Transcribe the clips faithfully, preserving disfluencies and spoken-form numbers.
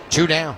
Two down.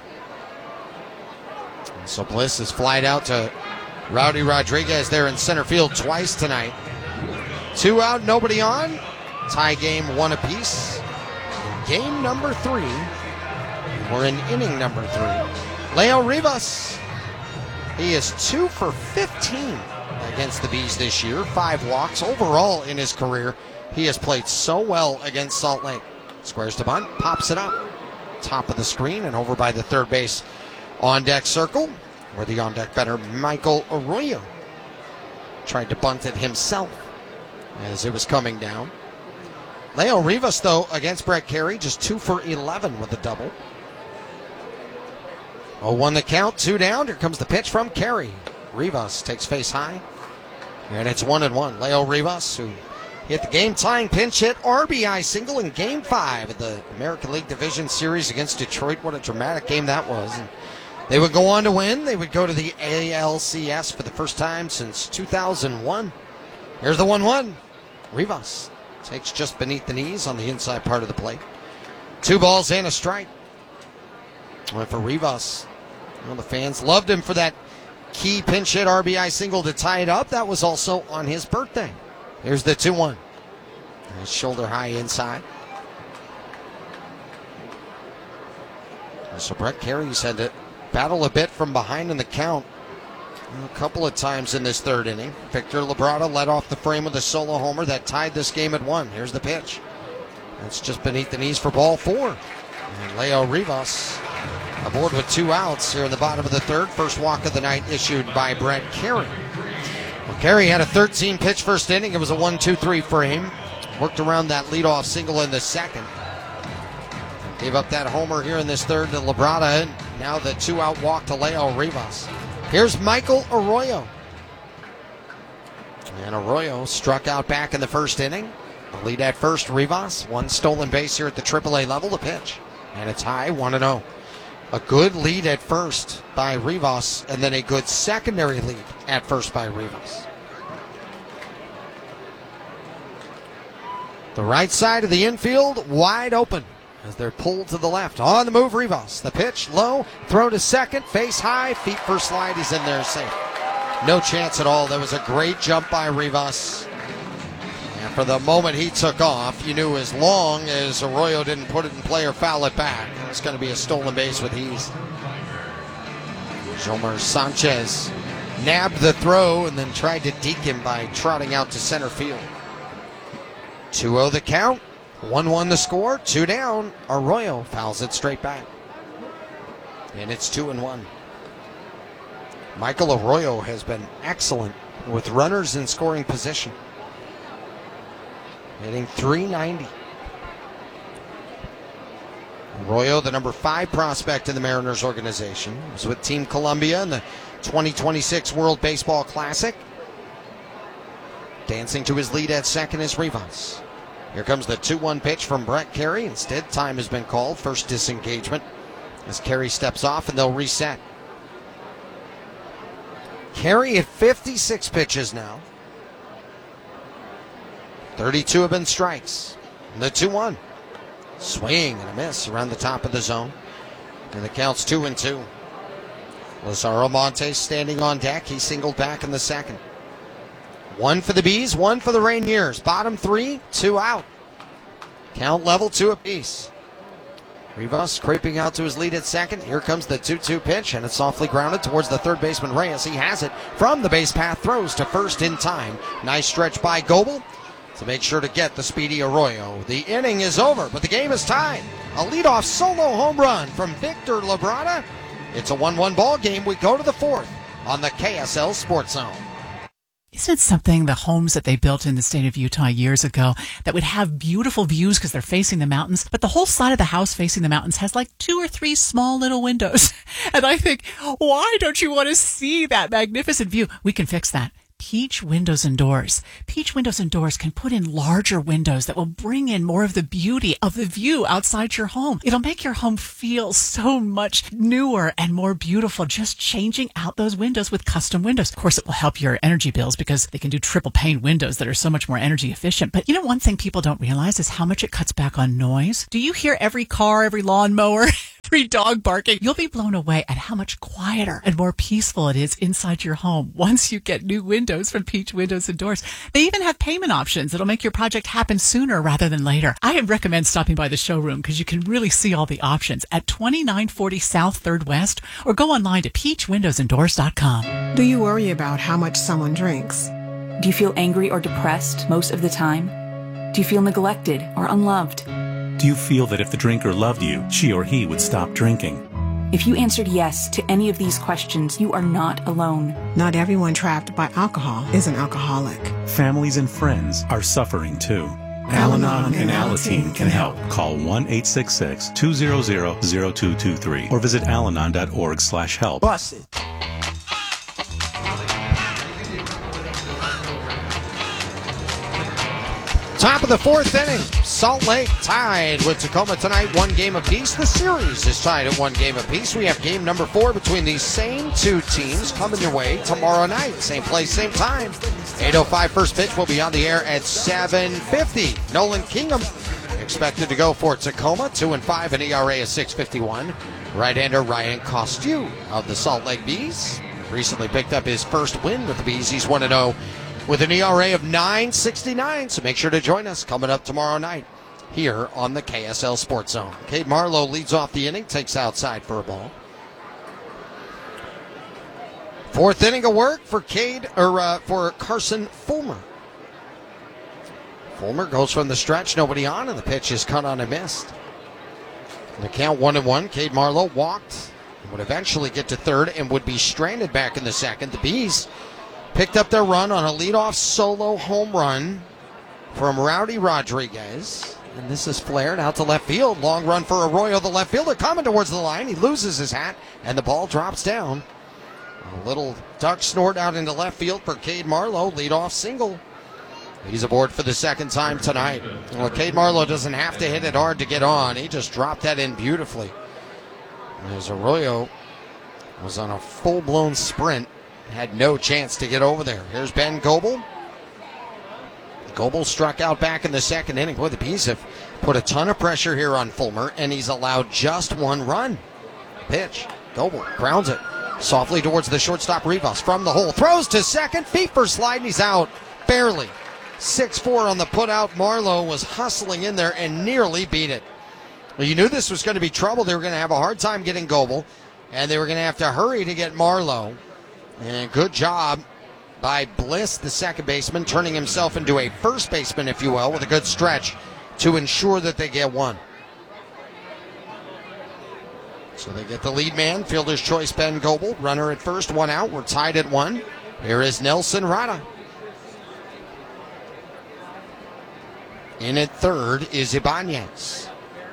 So Bliss has flied out to Rowdy Rodriguez there in center field twice tonight. Two out, nobody on. Tie game, one apiece. Game number three. We're in inning number three. Leo Rivas. He is two for fifteen against the Bees this year. Five walks overall in his career. He has played so well against Salt Lake. Squares to bunt, pops it up. Top of the screen and over by the third base on deck circle, where the on deck batter Michael Arroyo tried to bunt it himself as it was coming down. Leo Rivas, though, against Brett Carey, just two for eleven with a double. oh one the count, two down. Here comes the pitch from Carey. Rivas takes face high, and it's one and one. Leo Rivas, who hit the game-tying pinch hit R B I single in Game five of the American League Division Series against Detroit. What a dramatic game that was. And they would go on to win. They would go to the A L C S for the first time since two thousand one. Here's the one one. Rivas takes just beneath the knees on the inside part of the plate. Two balls and a strike. Went for Rivas. Well, the fans loved him for that key pinch hit R B I single to tie it up. That was also on his birthday. Here's the two one. His shoulder high inside. So Brett Carey's had to battle a bit from behind in the count a couple of times in this third inning. Victor Labrada led off the frame with a solo homer that tied this game at one. Here's the pitch. That's just beneath the knees for ball four. And Leo Rivas aboard with two outs here in the bottom of the third. First walk of the night issued by Brett Carey. Well, Carey had a thirteen pitch first inning. It was a one two three frame. Worked around that leadoff single in the second. Gave up that homer here in this third to Labrada. And now the two out walk to Leo Rivas. Here's Michael Arroyo. And Arroyo struck out back in the first inning. The lead at first, Rivas. One stolen base here at the triple A level. The pitch. And it's high, one and oh. A good lead at first by Rivas, and then a good secondary lead at first by Rivas. The right side of the infield wide open as they're pulled to the left. On the move, Rivas. The pitch low, throw to second, face high, feet first slide. He's in there safe. No chance at all. That was a great jump by Rivas. And for the moment he took off, you knew as long as Arroyo didn't put it in play or foul it back, it was going to be a stolen base with ease. Jomer Sanchez nabbed the throw and then tried to deke him by trotting out to center field. two oh the count, one one the score, two down. Arroyo fouls it straight back. And it's two and one. Michael Arroyo has been excellent with runners in scoring position. Hitting three ninety. Arroyo, the number five prospect in the Mariners organization, was with Team Columbia in the twenty twenty-six World Baseball Classic. Dancing to his lead at second is Rivas. Here comes the two one pitch from Brett Carey. Instead, time has been called. First disengagement as Carey steps off and they'll reset. Carey at fifty-six pitches now. thirty-two have been strikes. And the two one. Swing and a miss around the top of the zone. And the count's two and two. Lazaro Montes standing on deck. He singled back in the second. One for the Bees, one for the Rainiers. Bottom three, two out. Count level, two apiece. Rivas creeping out to his lead at second. Here comes the two two pitch, and it's softly grounded towards the third baseman Reyes. He has it from the base path, throws to first in time. Nice stretch by Goebel to make sure to get the speedy Arroyo. The inning is over, but the game is tied. A leadoff solo home run from Victor Labrada. It's a one one ball game. We go to the fourth on the K S L Sports Zone. Isn't it something, the homes that they built in the state of Utah years ago that would have beautiful views because they're facing the mountains, but the whole side of the house facing the mountains has like two or three small little windows. And I think, why don't you want to see that magnificent view? We can fix that. Peach Windows and Doors. Peach Windows and Doors can put in larger windows that will bring in more of the beauty of the view outside your home. It'll make your home feel so much newer and more beautiful, just changing out those windows with custom windows. Of course, it will help your energy bills because they can do triple pane windows that are so much more energy efficient. But you know, one thing people don't realize is how much it cuts back on noise. Do you hear every car, every lawnmower? angry dog barking. You'll be blown away at how much quieter and more peaceful it is inside your home once you get new windows from Peach Windows and Doors. They even have payment options that'll make your project happen sooner rather than later. I recommend stopping by the showroom because you can really see all the options at twenty-nine forty South third West, or go online to peach windows and doors dot com. Do you worry about how much someone drinks? Do you feel angry or depressed most of the time? Do you feel neglected or unloved? Do you feel that if the drinker loved you, she or he would stop drinking? If you answered yes to any of these questions, you are not alone. Not everyone trapped by alcohol is an alcoholic. Families and friends are suffering too. Al-Anon and Alateen can help. Call one eight six six, two zero zero, zero two two three or visit alanon dot org slash help. Bust it. Top of the fourth inning, Salt Lake tied with Tacoma tonight, one game apiece. The series is tied at one game apiece. We have game number four between these same two teams coming your way tomorrow night. Same place, same time. eight oh five first pitch will be on the air at seven fifty. Nolan Kingham expected to go for Tacoma, two and five, an E R A of six fifty-one. Right-hander Ryan Costew of the Salt Lake Bees recently picked up his first win with the Bees. He's one and oh. with an E R A of nine sixty-nine, so make sure to join us coming up tomorrow night here on the K S L Sports Zone. Cade Marlowe leads off the inning, takes outside for a ball. Fourth inning of work for Cade or uh, for Carson Fulmer. Fulmer goes from the stretch, nobody on, and the pitch is cut on and missed. The count one and one. Cade Marlowe walked, would eventually get to third, and would be stranded back in the second. The Bees picked up their run on a leadoff solo home run from Rowdy Rodriguez. And this is flared out to left field. Long run for Arroyo, the left fielder, coming towards the line. He loses his hat, and the ball drops down. A little duck snort out into left field for Cade Marlowe. Leadoff single. He's aboard for the second time tonight. Well, Cade Marlowe doesn't have to hit it hard to get on. He just dropped that in beautifully. As Arroyo was on a full-blown sprint, had no chance to get over there. Here's Ben Goebel. Goebel struck out back in the second inning. Boy, the Bees have put a ton of pressure here on Fulmer, and he's allowed just one run. Pitch. Goebel grounds it softly towards the shortstop Rivas from the hole. Throws to second. Feet first slide, and he's out. Barely. six four on the putout. Marlowe was hustling in there and nearly beat it. Well, you knew this was going to be trouble. They were going to have a hard time getting Goebel, and they were going to have to hurry to get Marlowe. And good job by Bliss, the second baseman, turning himself into a first baseman, if you will, with a good stretch to ensure that they get one. So they get the lead man, fielder's choice, Ben Goebel. Runner at first, one out. We're tied at one. Here is Nelson Rada. In at third is Ibanez.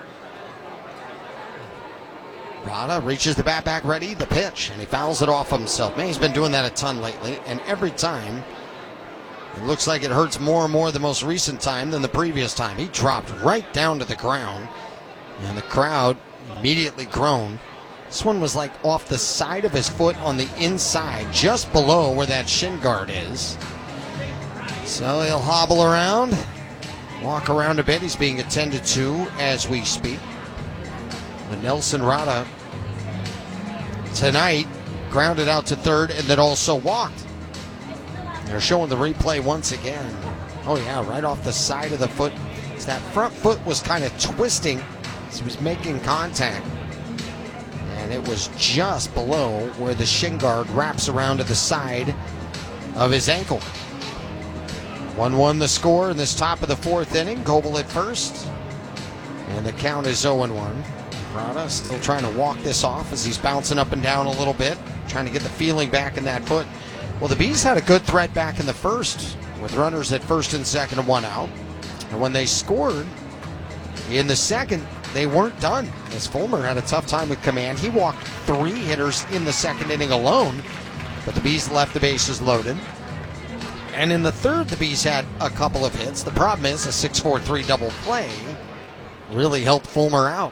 Rada reaches the bat back ready, the pitch, and he fouls it off himself. Man, he's been doing that a ton lately, and every time it looks like it hurts more and more the most recent time than the previous time. He dropped right down to the ground, and the crowd immediately groaned. This one was like off the side of his foot on the inside, just below where that shin guard is. So he'll hobble around, walk around a bit. He's being attended to as we speak. But Nelson Rada tonight grounded out to third and then also walked. They're showing the replay once again. Oh yeah, right off the side of the foot. So that front foot was kind of twisting as he was making contact. And it was just below where the shin guard wraps around to the side of his ankle. one one the score in this top of the fourth inning. Goebel at first. And the count is oh and one. Rada still trying to walk this off as he's bouncing up and down a little bit, trying to get the feeling back in that foot. Well, the Bees had a good threat back in the first with runners at first and second and one out. And when they scored in the second, they weren't done, as Fulmer had a tough time with command. He walked three hitters in the second inning alone, but the Bees left the bases loaded. And in the third, the Bees had a couple of hits. The problem is a six four three double play really helped Fulmer out.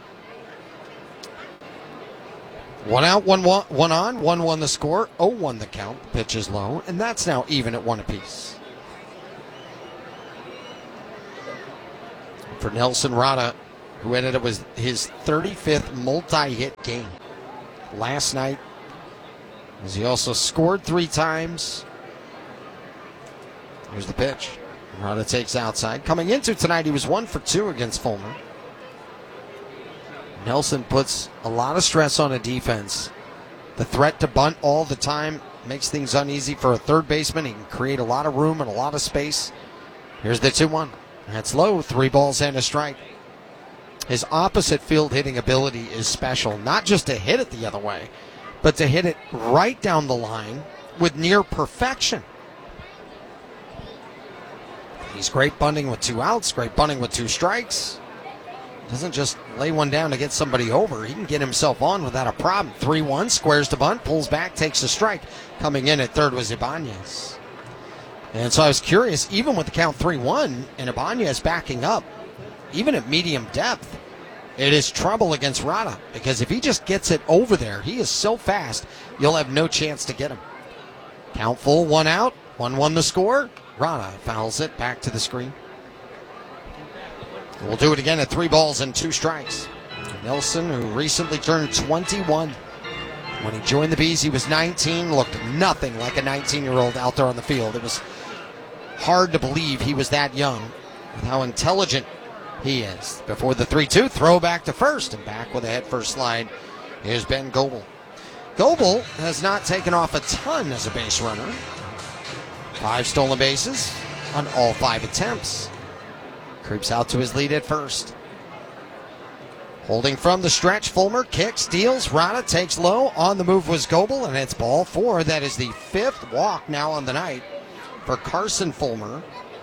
One out, one, one, one on, one one the score, oh one the count. The pitch is low, and that's now even at one apiece. For Nelson Rada, who ended up with his thirty-fifth multi-hit game last night, as he also scored three times. Here's the pitch. Rada takes outside. Coming into tonight, he was one for two against Fulmer. Nelson puts a lot of stress on a defense. The threat to bunt all the time makes things uneasy for a third baseman. He can create a lot of room and a lot of space. Here's the two one. That's low. Three balls and a strike. His opposite field hitting ability is special. Not just to hit it the other way, but to hit it right down the line with near perfection. He's great bunting with two outs, great bunting with two strikes. Doesn't just lay one down to get somebody over. He can get himself on without a problem. three one, squares to bunt, pulls back, takes a strike. Coming in at third was Ibanez. And so I was curious, even with the count three one and Ibanez backing up, even at medium depth, it is trouble against Rada, because if he just gets it over there, he is so fast, you'll have no chance to get him. Count full, one out, one one the score. Rada fouls it back to the screen. We'll do it again at three balls and two strikes. Nelson, who recently turned twenty-one. When he joined the Bees, he was nineteen, looked nothing like a nineteen-year-old out there on the field. It was hard to believe he was that young with how intelligent he is. Before the three two, throw back to first, and back with a head-first slide. Here's Ben Goebel. Goebel has not taken off a ton as a base runner. Five stolen bases on all five attempts. Creeps out to his lead at first. Holding from the stretch, Fulmer kicks, steals, Rada takes low. On the move was Goebel, and it's ball four. That is the fifth walk now on the night for Carson Fulmer.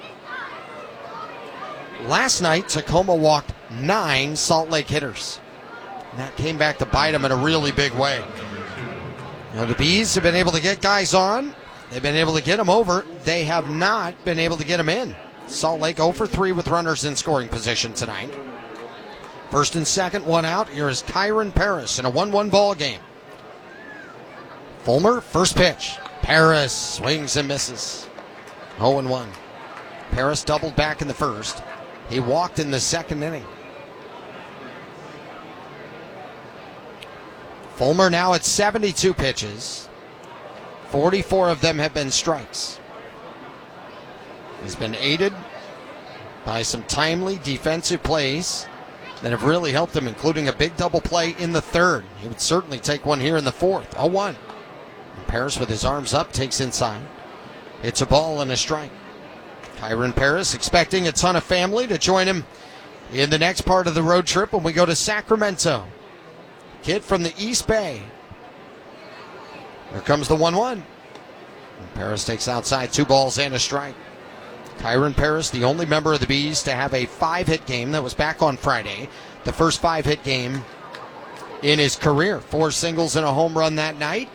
Last night, Tacoma walked nine Salt Lake hitters. And that came back to bite him in a really big way. Now, the Bees have been able to get guys on. They've been able to get them over. They have not been able to get them in. Salt Lake oh for three with runners in scoring position tonight. First and second, one out. Here is Kyron Paris in a one one ball game. Fulmer, first pitch. Paris swings and misses. oh and one. Paris doubled back in the first. He walked in the second inning. Fulmer now at seventy-two pitches. forty-four of them have been strikes. He's been aided by some timely defensive plays that have really helped him, including a big double play in the third. He would certainly take one here in the fourth. oh one. Paris with his arms up takes inside. It's a ball and a strike. Kyron Paris expecting a ton of family to join him in the next part of the road trip when we go to Sacramento. Kid from the East Bay. Here comes the one one. Paris takes outside, two balls and a strike. Kyron Paris, the only member of the Bees to have a five-hit game. That was back on Friday. The first five-hit game in his career. Four singles and a home run that night.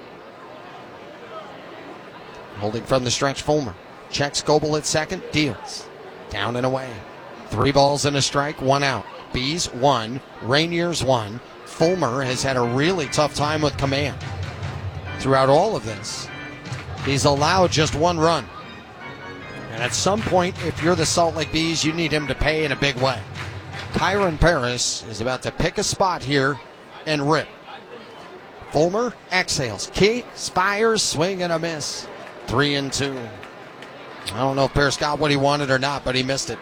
Holding from the stretch, Fulmer. Checks Goebel at second, deals. Down and away. Three balls and a strike, one out. Bees, one. Rainiers, one. Fulmer has had a really tough time with command throughout all of this. He's allowed just one run. And at some point, if you're the Salt Lake Bees, you need him to pay in a big way. Kyron Paris is about to pick a spot here and rip. Fulmer exhales. Key, fires, swing and a miss. Three and two. I don't know if Paris got what he wanted or not, but he missed it.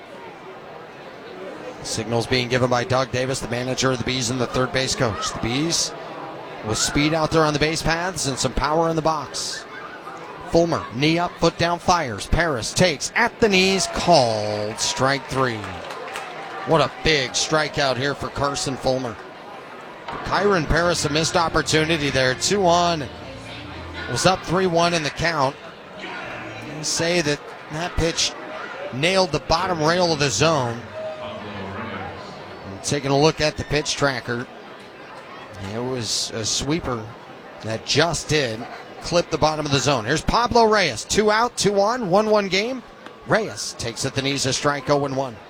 Signals being given by Doug Davis, the manager of the Bees and the third base coach. The Bees with speed out there on the base paths and some power in the box. Fulmer, knee up, foot down, fires. Paris takes at the knees, called strike three. What a big strikeout here for Carson Fulmer. Kyron Paris, a missed opportunity there. two on. Was up three one in the count. They say that that pitch nailed the bottom rail of the zone. And taking a look at the pitch tracker, it was a sweeper that just did clip the bottom of the zone. Here's Pablo Reyes. Two out, two on, one one game. Reyes takes at the knees a strike, oh and one.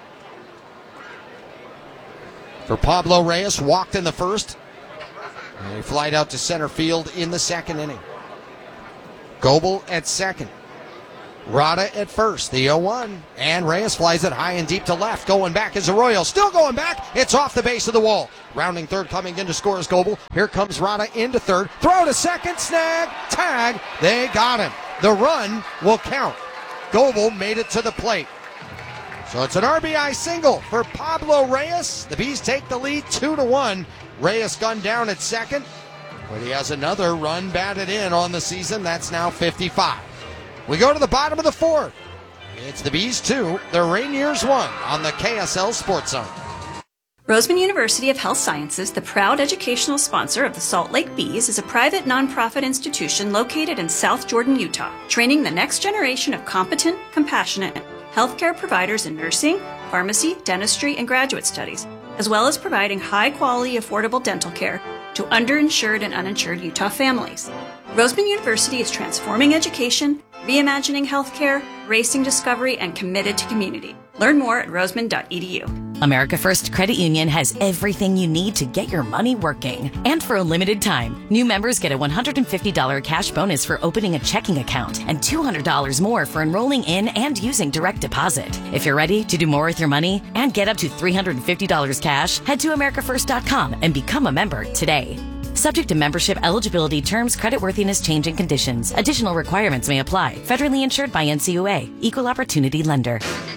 For Pablo Reyes, walked in the first. And he flied out to center field in the second inning. Goebel at second. Rada at first, the oh one, and Reyes flies it high and deep to left. Going back is Arroyo, still going back. It's off the base of the wall. Rounding third, coming in to score is Goebel. Here comes Rada into third. Throw to second, snag, tag. They got him. The run will count. Goebel made it to the plate. So it's an R B I single for Pablo Reyes. The Bees take the lead two to one. Reyes gunned down at second, but he has another run batted in on the season. That's now fifty-five. We go to the bottom of the fourth. It's the Bees two, the Rainiers one on the K S L Sports Zone. Roseman University of Health Sciences, the proud educational sponsor of the Salt Lake Bees, is a private nonprofit institution located in South Jordan, Utah, training the next generation of competent, compassionate healthcare providers in nursing, pharmacy, dentistry, and graduate studies, as well as providing high-quality, affordable dental care to underinsured and uninsured Utah families. Roseman University is transforming education, reimagining healthcare, racing discovery, and committed to community. Learn more at roseman dot e d u. America First Credit Union has everything you need to get your money working. And for a limited time, new members get a one hundred fifty dollars cash bonus for opening a checking account and two hundred dollars more for enrolling in and using direct deposit. If you're ready to do more with your money and get up to three hundred fifty dollars cash, head to america first dot com and become a member today. Subject to membership eligibility, terms, creditworthiness, change, and conditions. Additional requirements may apply. Federally insured by N C U A. Equal Opportunity Lender.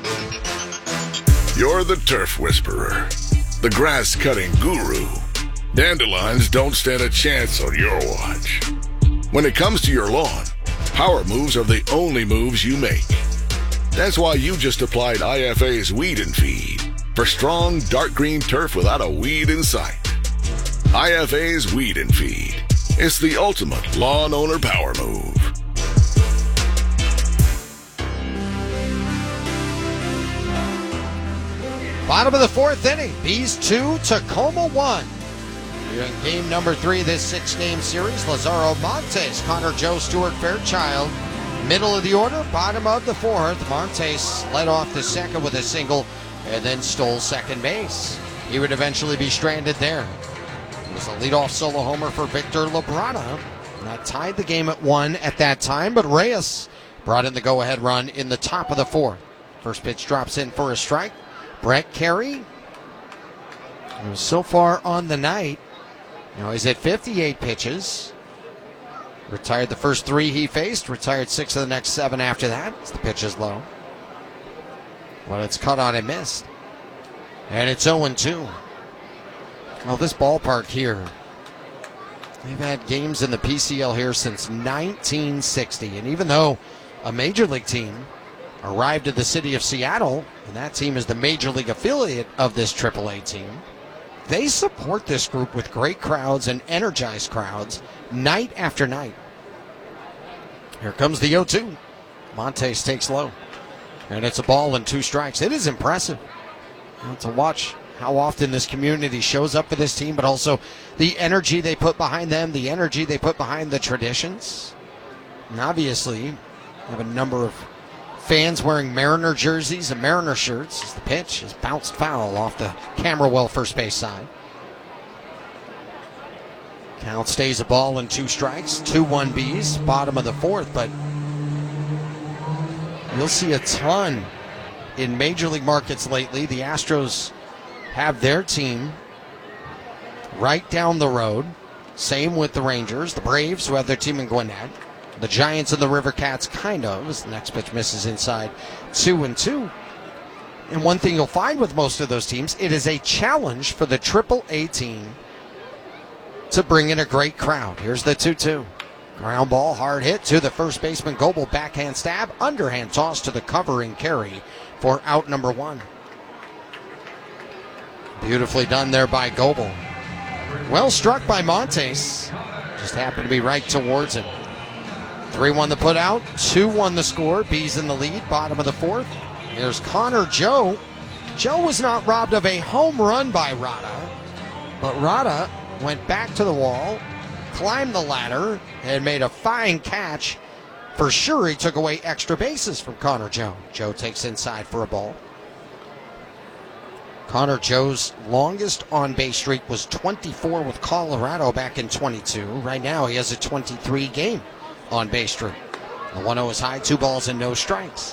You're the turf whisperer, the grass-cutting guru. Dandelions don't stand a chance on your watch. When it comes to your lawn, power moves are the only moves you make. That's why you just applied I F A's Weed and Feed for strong, dark green turf without a weed in sight. I F A's Weed and Feed. It's the ultimate lawn owner power move. Bottom of the fourth inning, Bees two, Tacoma one. In game number three of this six-game series, Lazaro Montes, Connor Joe, Stuart Fairchild. Middle of the order, bottom of the fourth. Montes led off the second with a single and then stole second base. He would eventually be stranded there. It was a leadoff solo homer for Victor Labrada. That tied the game at one at that time, but Reyes brought in the go-ahead run in the top of the fourth. First pitch drops in for a strike. Brett Carey, so far on the night, you know, he's at fifty-eight pitches. Retired the first three he faced, retired six of the next seven after that. As the pitch is low. Well, it's cut on and missed. And it's oh and two. Well, this ballpark here, they've had games in the P C L here since nineteen sixty. And even though a major league team arrived at the city of Seattle, and that team is the major league affiliate of this triple A team, they support this group with great crowds and energized crowds night after night. Here comes the oh two. Montes takes low, and it's a ball and two strikes. It is impressive, you know, to watch how often this community shows up for this team, but also the energy they put behind them, the energy they put behind the traditions. And obviously, you have a number of fans wearing Mariner jerseys and Mariner shirts as the pitch is bounced foul off the Camberwell first base side. Count stays a ball and two strikes. two one Bees, bottom of the fourth, but you'll see a ton in major league markets lately. The Astros have their team right down the road. Same with the Rangers. The Braves, who have their team in Gwinnett. The Giants and the River Cats, kind of, as the next pitch misses inside. Two and two. And one thing you'll find with most of those teams, it is a challenge for the triple A team to bring in a great crowd. Here's the two two. Ground ball, hard hit to the first baseman. Goebel, backhand stab, underhand toss to the covering Carey for out number one. Beautifully done there by Goebel. Well struck by Montes. Just happened to be right towards him. three one the put out, two one the score. Bees in the lead, bottom of the fourth. Here's Connor Joe. Joe was not robbed of a home run by Rada, but Rada went back to the wall, climbed the ladder, and made a fine catch. For sure, he took away extra bases from Connor Joe. Joe takes inside for a ball. Connor Joe's longest on-base streak was twenty-four with Colorado back in twenty-two. Right now, he has a twenty-three game on-base streak. The one oh is high, two balls and no strikes.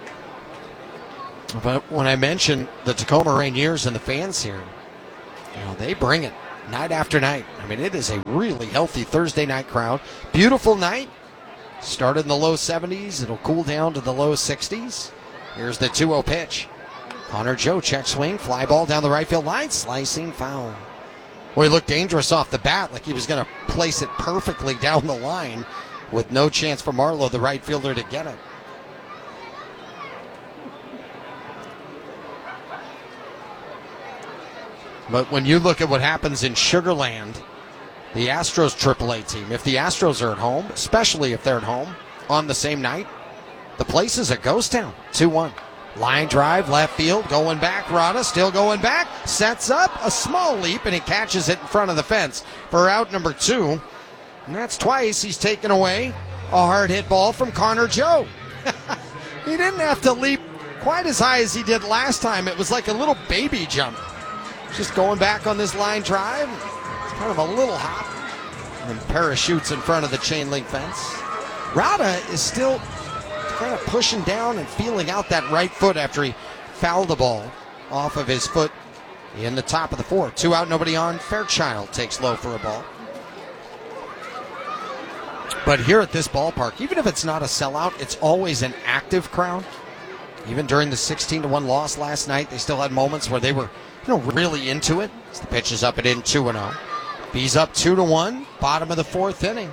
But when I mentioned the Tacoma Rainiers and the fans here, you know, they bring it night after night. I mean, it is a really healthy Thursday night crowd. Beautiful night. Started in the low seventies. It'll cool down to the low sixties. Here's the two oh pitch. Connor Joe check swing, fly ball down the right field line, slicing foul. Well, he looked dangerous off the bat, like he was going to place it perfectly down the line with no chance for Marlowe, the right fielder, to get it. But when you look at what happens in Sugar Land, the Astros triple A team, if the Astros are at home, especially if they're at home on the same night, the place is a ghost town. two one. Line drive, left field, going back. Rada still going back. Sets up a small leap, and he catches it in front of the fence for out number two. And that's twice he's taken away a hard hit ball from Connor Joe. He didn't have to leap quite as high as he did last time. It was like a little baby jump. Just going back on this line drive. It's kind of a little hop. And parachutes in front of the chain link fence. Rada is still kind of pushing down and feeling out that right foot after he fouled the ball off of his foot in the top of the fourth. Two out, nobody on. Fairchild takes low for a ball. But here at this ballpark, even if it's not a sellout, it's always an active crowd. Even during the sixteen to one loss last night, they still had moments where they were, you know, really into it. As the pitch is up and in two and oh. B's up two to one, bottom of the fourth inning.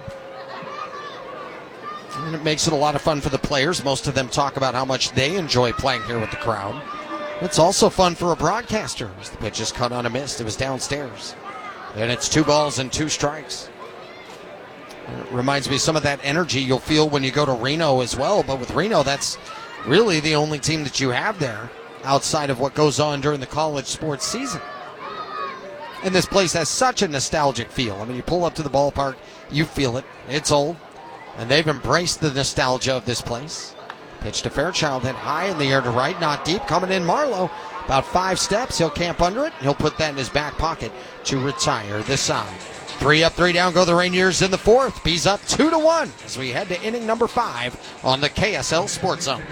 And it makes it a lot of fun for the players. Most of them talk about how much they enjoy playing here with the crowd. It's also fun for a broadcaster. As the pitch is cut on a miss, it was downstairs. And it's two balls and two strikes. It reminds me of some of that energy you'll feel when you go to Reno as well. But with Reno, that's really the only team that you have there outside of what goes on during the college sports season. And this place has such a nostalgic feel. I mean, you pull up to the ballpark, you feel it. It's old. And they've embraced the nostalgia of this place. Pitch to Fairchild, hit high in the air to right, not deep. Coming in Marlowe, about five steps. He'll camp under it. He'll put that in his back pocket to retire this side. Three up, three down go the Rainiers in the fourth. B's up two to one as we head to inning number five on the K S L Sports Zone.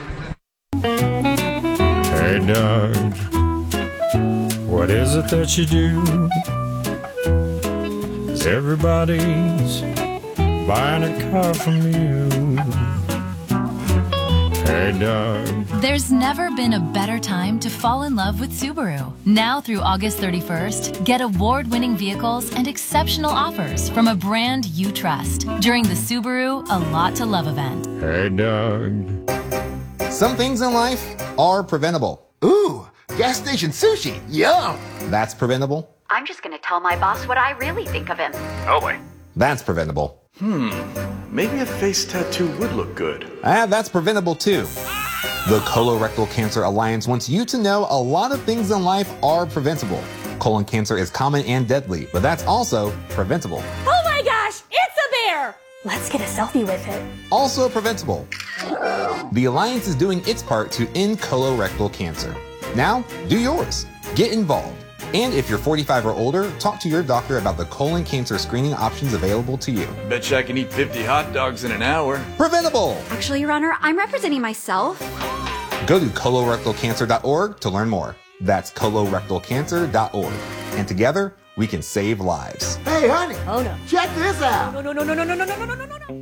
Hey, Doug, what is it that you do? 'Cause everybody's buying a car from you. Hey, Doug. There's never been a better time to fall in love with Subaru. Now through August thirty-first, get award-winning vehicles and exceptional offers from a brand you trust during the Subaru A Lot to Love event. Hey, Doug. Some things in life are preventable. Ooh, gas station sushi. Yum. That's preventable. I'm just going to tell my boss what I really think of him. Oh, boy. That's preventable. Hmm, maybe a face tattoo would look good. Ah, that's preventable too. The Colorectal Cancer Alliance wants you to know a lot of things in life are preventable. Colon cancer is common and deadly, but that's also preventable. Oh my gosh, it's a bear! Let's get a selfie with it. Also preventable. The Alliance is doing its part to end colorectal cancer. Now, do yours. Get involved. And if you're forty-five or older, talk to your doctor about the colon cancer screening options available to you. Betcha I can eat fifty hot dogs in an hour. Preventable! Actually, Your Honor, I'm representing myself. Go to colorectal cancer dot org to learn more. That's colorectal cancer dot org. And together, we can save lives. Hey, honey. Oh, no. Check this out. No, no, no, no, no, no, no, no, no, no, no, no.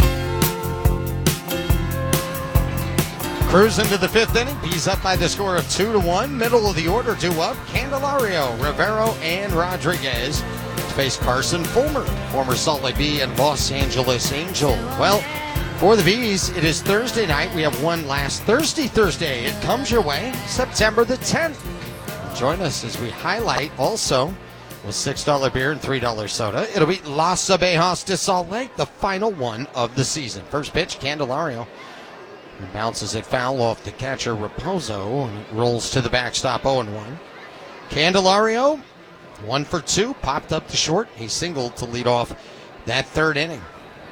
Cruising to the fifth inning. He's up by the score of two to one. Middle of the order, two up. Candelario, Rivero, and Rodriguez face Carson Fulmer, former Salt Lake Bee and Los Angeles Angel. Well, for the Bees, it is Thursday night. We have one last Thursday Thursday. It comes your way September the tenth. Join us as we highlight also with six dollar beer and three dollar soda. It'll be Las Abejas de Salt Lake, the final one of the season. First pitch, Candelario. And bounces it foul off the catcher Raposo, and it rolls to the backstop oh and one. Candelario, one for two, popped up to short. He singled to lead off that third inning.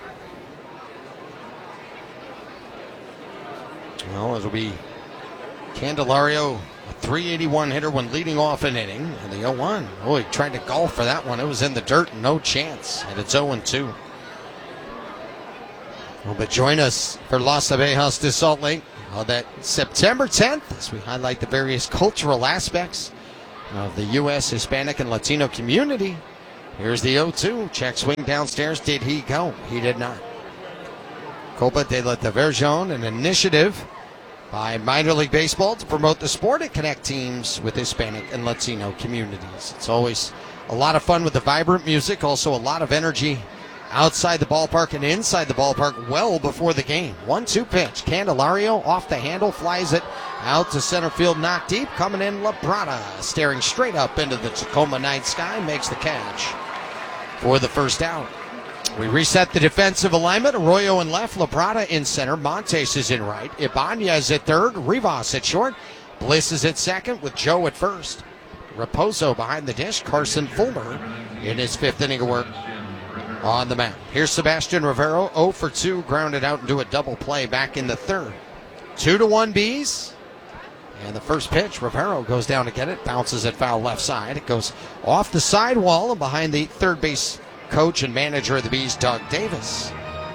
Well, it'll be Candelario, a three eighty-one hitter when leading off an inning, and the oh one. Oh, he tried to golf for that one. It was in the dirt, no chance, and it's oh and two. Well, but join us for Las Abejas de Salt Lake on that September tenth as we highlight the various cultural aspects of the U S Hispanic and Latino community. Here's the oh two. Check swing downstairs. Did he go? He did not. Copa de la Diversion, an initiative by Minor League Baseball to promote the sport and connect teams with Hispanic and Latino communities. It's always a lot of fun with the vibrant music, also a lot of energy outside the ballpark and inside the ballpark well before the game. one two pitch. Candelario off the handle, flies it out to center field, knocked deep. Coming in, Labrada, staring straight up into the Tacoma night sky, makes the catch for the first out. We reset the defensive alignment. Arroyo in left, Labrada in center, Montes is in right, Ibanez at third, Rivas at short, Bliss is at second with Joe at first. Raposo behind the dish, Carson Fulmer in his fifth inning of work on the mound. Here's Sebastian Rivero, oh for two, grounded out into a double play back in the third. two to one Bees. And the first pitch, Rivero goes down to get it, bounces it foul left side. It goes off the sidewall and behind the third base coach and manager of the Bees, Doug Davis.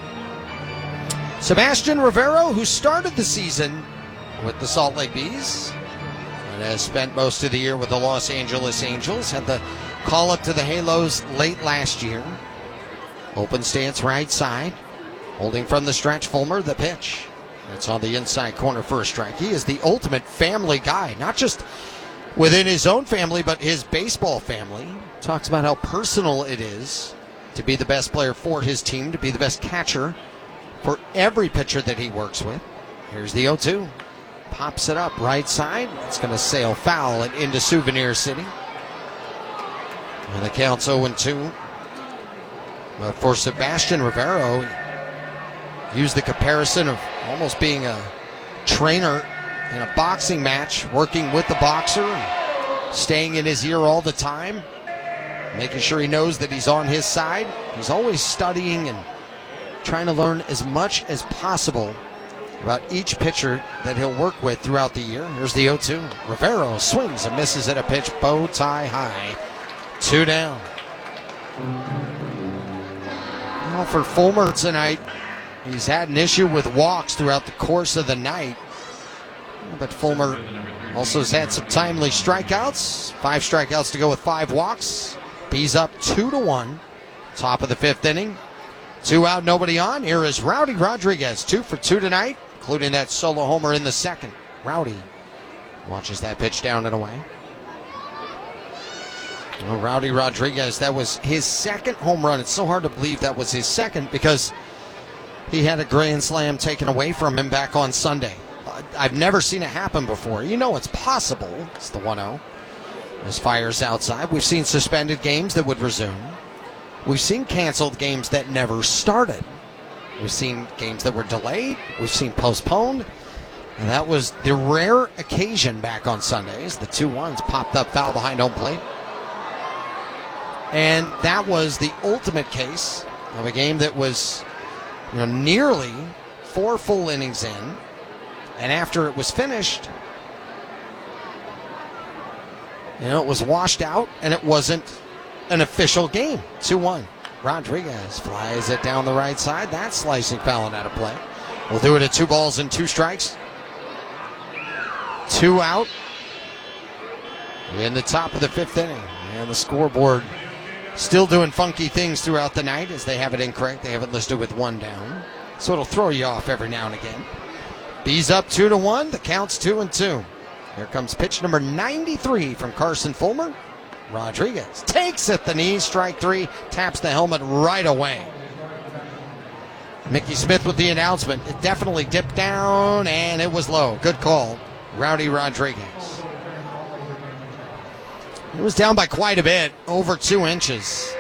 Sebastian Rivero, who started the season with the Salt Lake Bees and has spent most of the year with the Los Angeles Angels, had the call up to the Halos late last year. Open stance right side. Holding from the stretch, Fulmer, the pitch. It's on the inside corner for a strike. He is the ultimate family guy, not just within his own family, but his baseball family. Talks about how personal it is to be the best player for his team, to be the best catcher for every pitcher that he works with. Here's the oh two. Pops it up right side. It's going to sail foul and into Souvenir City. And the count's oh and two. But for Sebastian Rivero, used the comparison of almost being a trainer in a boxing match, working with the boxer, and staying in his ear all the time, making sure he knows that he's on his side. He's always studying and trying to learn as much as possible about each pitcher that he'll work with throughout the year. Here's the oh two. Rivero swings and misses at a pitch, bow tie high. Two down. Well, for Fulmer tonight, he's had an issue with walks throughout the course of the night. But Fulmer also has had some timely strikeouts. Five strikeouts to go with five walks. Bees up two to one. Top of the fifth inning. Two out, nobody on. Here is Rowdy Rodriguez, two for two tonight, including that solo homer in the second. Rowdy watches that pitch down and away. Well, Rowdy Rodriguez, that was his second home run. It's so hard to believe that was his second because he had a grand slam taken away from him back on Sunday. I've never seen it happen before. You know it's possible. It's the one oh. As fires outside. We've seen suspended games that would resume. We've seen canceled games that never started. We've seen games that were delayed. We've seen postponed. And that was the rare occasion back on Sundays. The two ones popped up foul behind home plate. And that was the ultimate case of a game that was, you know, nearly four full innings in. And after it was finished, you know, it was washed out and it wasn't an official game. two one. Rodriguez flies it down the right side. That's slicing foul and out of play. We'll do it at two balls and two strikes. Two out in the top of the fifth inning. And the scoreboard still doing funky things throughout the night as they have it incorrect. They have it listed with one down. So it'll throw you off every now and again. Bees up two to one. The count's two and two. Here comes pitch number ninety-three from Carson Fulmer. Rodriguez takes at the knee, strike three, taps the helmet right away. Mickey Smith with the announcement. It definitely dipped down, and it was low. Good call, Rowdy Rodriguez. It was down by quite a bit, over two inches.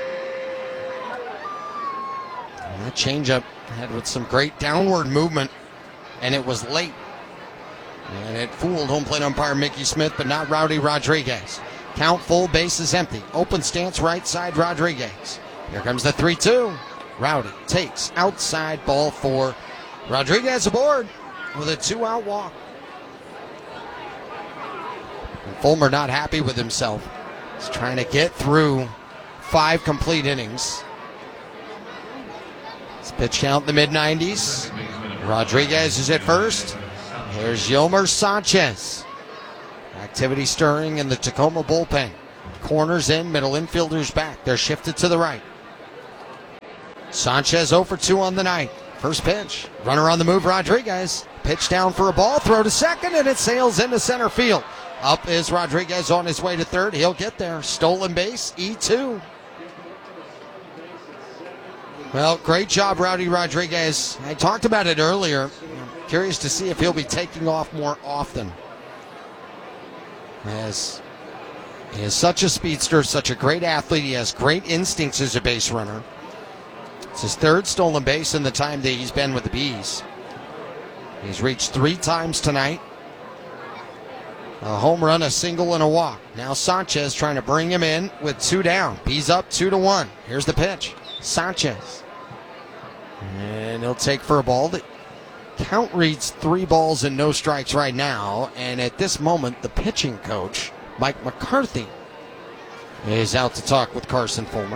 And that changeup had with some great downward movement, and it was late. And it fooled home plate umpire Mickey Smith, but not Rowdy Rodriguez. Count full, bases empty. Open stance, right side, Rodriguez. Here comes the three two. Rowdy takes outside, ball four. Rodriguez aboard with a two-out walk. And Fulmer not happy with himself. He's trying to get through five complete innings. It's pitch count in the mid nineties. Rodriguez is at first. Here's Yolmer Sanchez. Activity stirring in the Tacoma bullpen. Corners in, middle infielders back. They're shifted to the right. Sanchez oh for two on the night. First pitch. Runner on the move, Rodriguez. Pitch down for a ball, throw to second, and it sails into center field. Up is Rodriguez on his way to third. He'll get there. Stolen base, E two. Well, great job, Rowdy Rodriguez. I talked about it earlier. I'm curious to see if he'll be taking off more often. As he is such a speedster, such a great athlete. He has great instincts as a base runner. It's his third stolen base in the time that he's been with the Bees. He's reached three times tonight. A home run, a single, and a walk. Now Sanchez trying to bring him in with two down. Bees up two to one. Here's the pitch. Sanchez. And he'll take for a ball. The count reads three balls and no strikes right now. And at this moment, the pitching coach, Mike McCarthy, is out to talk with Carson Fulmer.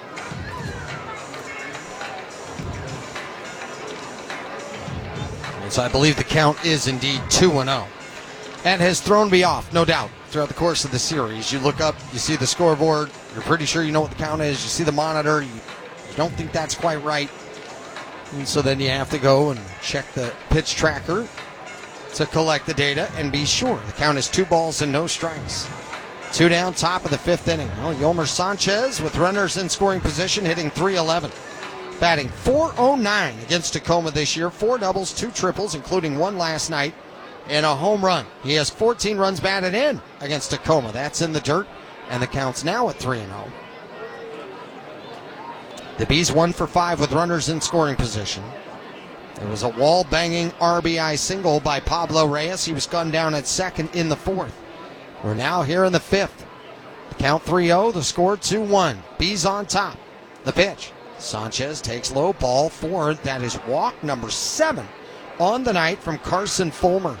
And so I believe the count is indeed two and oh. And has thrown me off, no doubt, throughout the course of the series. You look up, you see the scoreboard, you're pretty sure you know what the count is. You see the monitor, you, you don't think that's quite right. And so then you have to go and check the pitch tracker to collect the data and be sure. The count is two balls and no strikes. Two down, top of the fifth inning. Well, Yolmer Sanchez with runners in scoring position, hitting three eleven. Batting four oh nine against Tacoma this year. Four doubles, two triples, including one last night, and a home run. He has fourteen runs batted in against Tacoma. That's in the dirt, and the count's now at three and oh. The Bees one for five with runners in scoring position. There was a wall-banging R B I single by Pablo Reyes. He was gunned down at second in the fourth. We're now here in the fifth. The count three oh, the score two one. Bees on top. The pitch. Sanchez takes low, ball four. That is walk number seven on the night from Carson Fulmer.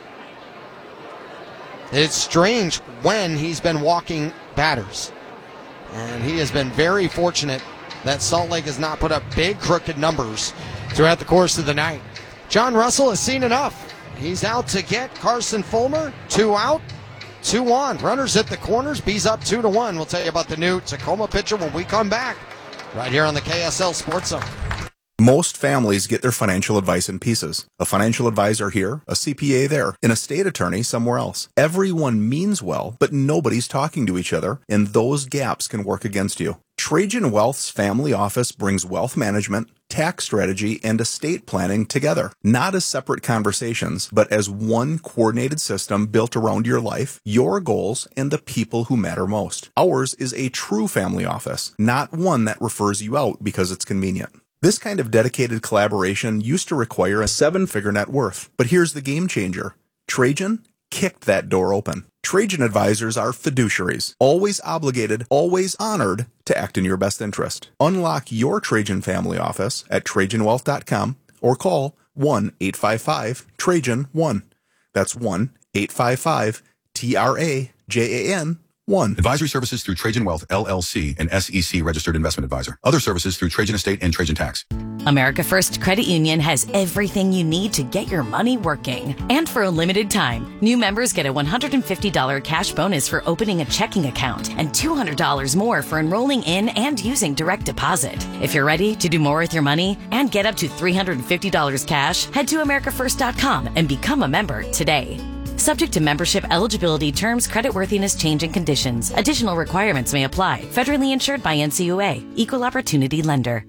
It's strange when he's been walking batters. And he has been very fortunate that Salt Lake has not put up big crooked numbers throughout the course of the night. John Russell has seen enough. He's out to get Carson Fulmer. Two out, two on. Runners at the corners. Bees up two to one. We'll tell you about the new Tacoma pitcher when we come back right here on the K S L Sports Zone. Most families get their financial advice in pieces. A financial advisor here, a C P A there, an estate attorney somewhere else. Everyone means well, but nobody's talking to each other, and those gaps can work against you. Trajan Wealth's family office brings wealth management, tax strategy, and estate planning together, not as separate conversations, but as one coordinated system built around your life, your goals, and the people who matter most. Ours is a true family office, not one that refers you out because it's convenient. This kind of dedicated collaboration used to require a seven-figure net worth, but here's the game changer. Trajan kicked that door open. Trajan advisors are fiduciaries, always obligated, always honored to act in your best interest. Unlock your Trajan family office at Trajan Wealth dot com or call one eight five five Trajan one. That's one eight five five T R A J A N one. Advisory services through Trajan Wealth, L L C, an S E C registered investment advisor. Other services through Trajan Estate and Trajan Tax. America First Credit Union has everything you need to get your money working. And for a limited time, new members get a one hundred fifty dollars cash bonus for opening a checking account and two hundred dollars more for enrolling in and using direct deposit. If you're ready to do more with your money and get up to three hundred fifty dollars cash, head to America First dot com and become a member today. Subject to membership eligibility, terms, creditworthiness, change, and conditions. Additional requirements may apply. Federally insured by N C U A. Equal Opportunity Lender.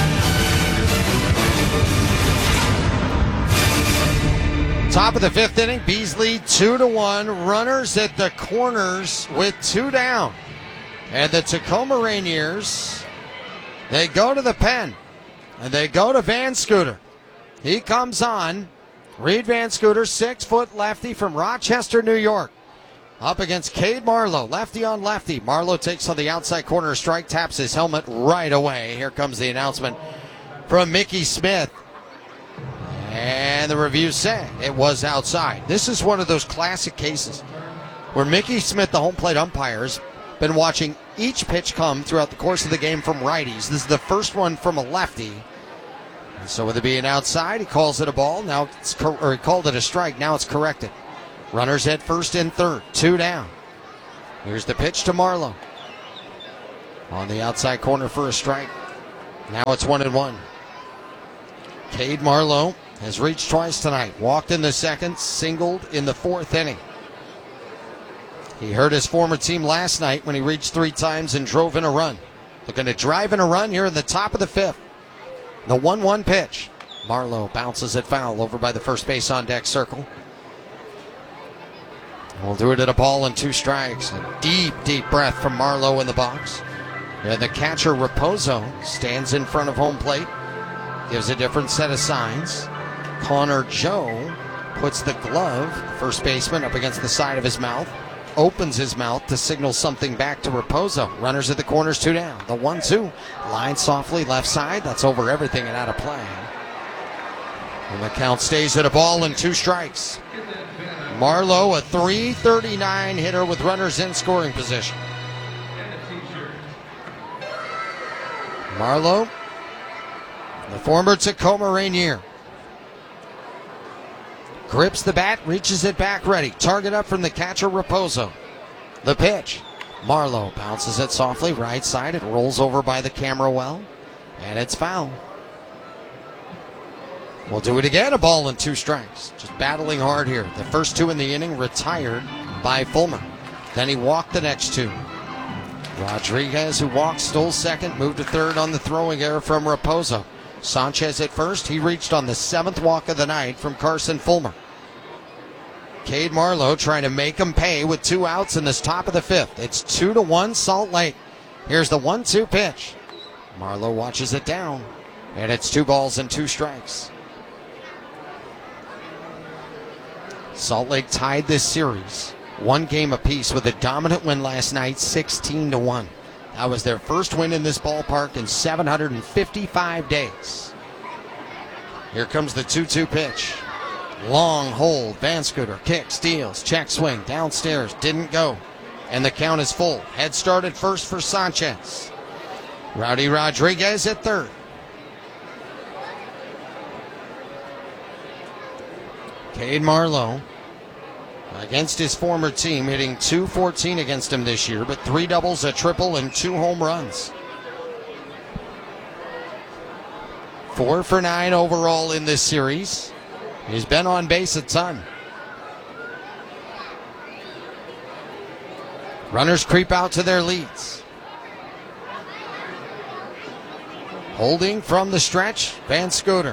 Top of the fifth inning, Bees lead two to one. Runners at the corners with two down. And the Tacoma Rainiers, they go to the pen. And they go to Van Scooter. He comes on. Reed Van Scooter, six-foot lefty from Rochester, New York. Up against Cade Marlowe, lefty on lefty. Marlowe takes on the outside corner strike, taps his helmet right away. Here comes the announcement from Mickey Smith. And the review said it was outside. This is one of those classic cases where Mickey Smith, the home plate umpire, has been watching each pitch come throughout the course of the game from righties. This is the first one from a lefty. And so with it being outside, he calls it a ball. Now it's cor- or he called it a strike. Now it's corrected. Runners at first and third. Two down. Here's the pitch to Marlowe. On the outside corner for a strike. Now it's one and one. Cade Marlowe has reached twice tonight. Walked in the second, singled in the fourth inning. He hurt his former team last night when he reached three times and drove in a run. Looking to drive in a run here in the top of the fifth. The one one pitch. Marlowe bounces it foul over by the first base on deck circle. We'll do it at a ball and two strikes. A deep, deep breath from Marlowe in the box. And the catcher, Raposo, stands in front of home plate. Gives a different set of signs. Connor Joe puts the glove, first baseman, up against the side of his mouth. Opens his mouth to signal something back to Raposo. Runners at the corners, two down. The one two. Line softly left side. That's over everything and out of play. And the count stays at a ball and two strikes. Marlowe, a three thirty-nine hitter with runners in scoring position. Marlowe, the former Tacoma Rainier. Grips the bat, reaches it back ready. Target up from the catcher, Raposo. The pitch. Marlowe bounces it softly, right side. It rolls over by the camera well, and it's foul. We'll do it again, a ball and two strikes. Just battling hard here. The first two in the inning retired by Fulmer. Then he walked the next two. Rodriguez, who walked, stole second, moved to third on the throwing error from Raposo. Sanchez at first. He reached on the seventh walk of the night from Carson Fulmer. Cade Marlowe trying to make him pay with two outs in this top of the fifth. It's two to one Salt Lake. Here's the one two pitch. Marlowe watches it down, and it's two balls and two strikes. Salt Lake tied this series one game apiece with a dominant win last night, sixteen to one. That was their first win in this ballpark in seven hundred fifty-five days. Here comes the two two pitch. Long hold, Van Scooter, kick, steals, check swing, downstairs, didn't go. And the count is full. Head start at first for Sanchez. Rowdy Rodriguez at third. Cade Marlowe against his former team, hitting two fourteen against him this year, but three doubles, a triple, and two home runs. Four for nine overall in this series. He's been on base a ton. Runners creep out to their leads. Holding from the stretch, Van Scooter.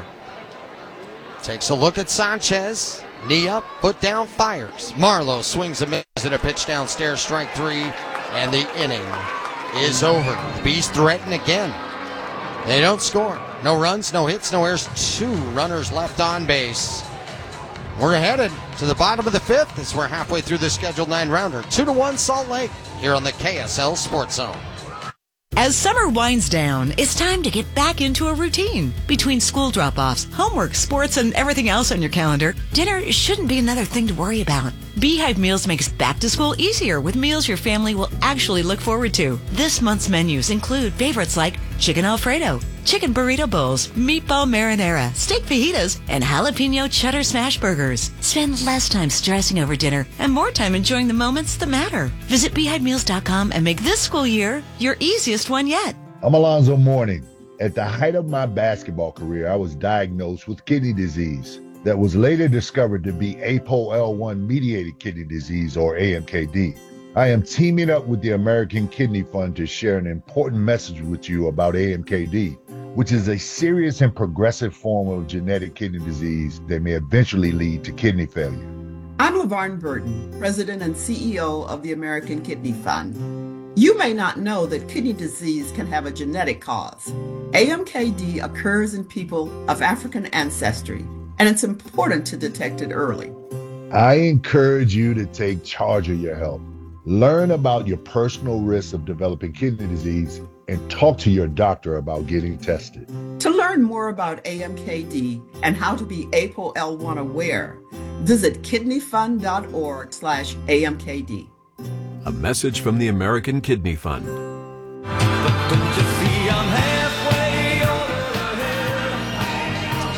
Takes a look at Sanchez. Knee up, foot down, fires. Marlowe swings a miss at a pitch downstairs, strike three, and the inning is over. The Bees threaten again. They don't score. No runs, no hits, no errors. Two runners left on base. We're headed to the bottom of the fifth as we're halfway through the scheduled nine-rounder. Two to one Salt Lake here on the K S L Sports Zone. As summer winds down, it's time to get back into a routine. Between school drop-offs, homework, sports, and everything else on your calendar, dinner shouldn't be another thing to worry about. Beehive Meals makes back to school easier with meals your family will actually look forward to. This month's menus include favorites like chicken Alfredo, chicken burrito bowls, meatball marinara, steak fajitas, and jalapeno cheddar smash burgers. Spend less time stressing over dinner and more time enjoying the moments that matter. Visit beehive meals dot com and make this school year your easiest one yet. I'm Alonzo Mourning. At the height of my basketball career, I was diagnosed with kidney disease that was later discovered to be A P O L one mediated kidney disease, or A M K D. I am teaming up with the American Kidney Fund to share an important message with you about A M K D, which is a serious and progressive form of genetic kidney disease that may eventually lead to kidney failure. I'm LaVarn Burton, President and C E O of the American Kidney Fund. You may not know that kidney disease can have a genetic cause. A M K D occurs in people of African ancestry, and it's important to detect it early. I encourage you to take charge of your health. Learn about your personal risks of developing kidney disease and talk to your doctor about getting tested. To learn more about A M K D and how to be A P O L one aware, visit kidneyfund.org slash AMKD. A message from the American Kidney Fund. But don't you see I'm halfway over here?